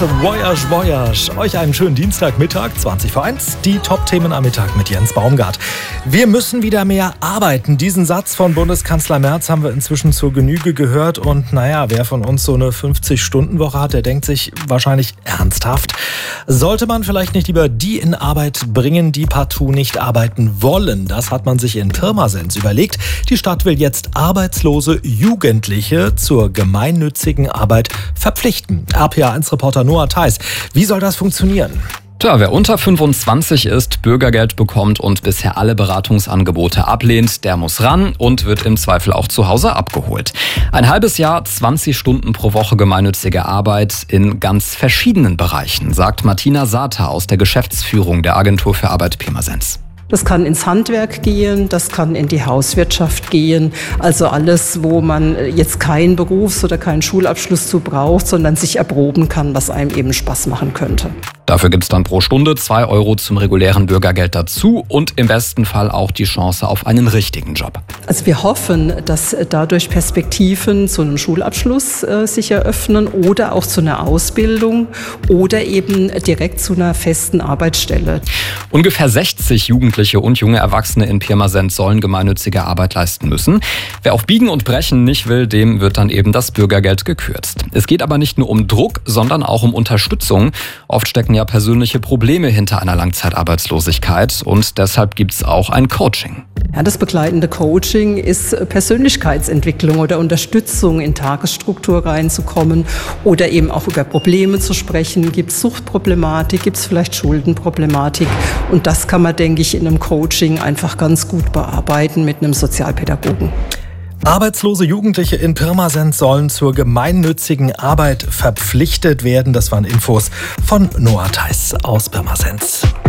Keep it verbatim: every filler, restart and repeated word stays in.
Voyage, Voyage. Euch einen schönen Dienstagmittag, zwanzig vor eins. Die Top-Themen am Mittag mit Jens Baumgart. Wir müssen wieder mehr arbeiten. Diesen Satz von Bundeskanzler Merz haben wir inzwischen zur Genüge gehört. Und naja, wer von uns so eine fünfzig-Stunden-Woche hat, der denkt sich wahrscheinlich ernsthaft. Sollte man vielleicht nicht lieber die in Arbeit bringen, die partout nicht arbeiten wollen? Das hat man sich in Pirmasens überlegt. Die Stadt will jetzt arbeitslose Jugendliche zur gemeinnützigen Arbeit verpflichten. R P A eins Reporter Noah Theis. Wie soll das funktionieren? Tja, wer unter fünfundzwanzig ist, Bürgergeld bekommt und bisher alle Beratungsangebote ablehnt, der muss ran und wird im Zweifel auch zu Hause abgeholt. Ein halbes Jahr, zwanzig Stunden pro Woche gemeinnützige Arbeit in ganz verschiedenen Bereichen, sagt Martina Sata aus der Geschäftsführung der Agentur für Arbeit Pirmasens. Das kann ins Handwerk gehen, das kann in die Hauswirtschaft gehen. Also alles, wo man jetzt keinen Berufs- oder keinen Schulabschluss zu braucht, sondern sich erproben kann, was einem eben Spaß machen könnte. Dafür gibt es dann pro Stunde zwei Euro zum regulären Bürgergeld dazu und im besten Fall auch die Chance auf einen richtigen Job. Also wir hoffen, dass dadurch Perspektiven zu einem Schulabschluss äh, sich eröffnen oder auch zu einer Ausbildung oder eben direkt zu einer festen Arbeitsstelle. Ungefähr sechzig Jugendliche und junge Erwachsene in Pirmasens sollen gemeinnützige Arbeit leisten müssen. Wer auf Biegen und Brechen nicht will, dem wird dann eben das Bürgergeld gekürzt. Es geht aber nicht nur um Druck, sondern auch um Unterstützung. Oft stecken ja persönliche Probleme hinter einer Langzeitarbeitslosigkeit und deshalb gibt es auch ein Coaching. Ja, das begleitende Coaching ist Persönlichkeitsentwicklung oder Unterstützung, in Tagesstruktur reinzukommen oder eben auch über Probleme zu sprechen. Gibt es Suchtproblematik, gibt es vielleicht Schuldenproblematik? Und das kann man, denke ich, in einem Coaching einfach ganz gut bearbeiten mit einem Sozialpädagogen. Arbeitslose Jugendliche in Pirmasens sollen zur gemeinnützigen Arbeit verpflichtet werden. Das waren Infos von Noah Theis aus Pirmasens.